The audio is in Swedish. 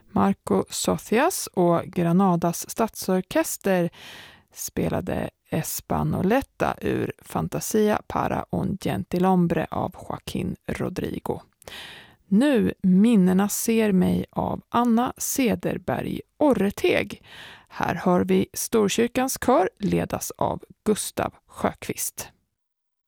Marco Sothias och Granadas stadsorkester spelade Espanoletta ur Fantasia para un gentilhombre av Joaquín Rodrigo. Nu minnena ser mig av Anna Cederberg Orreteg. Här hör vi Storkyrkans kör ledas av Gustav Sjöqvist.